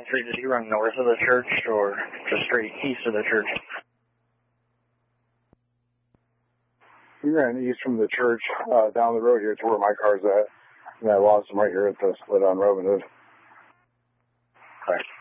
3, did he run north of the church or just straight east of the church? He ran east from the church down the road here to where my car's at. And I lost him right here at the split on Robin Hood. Okay.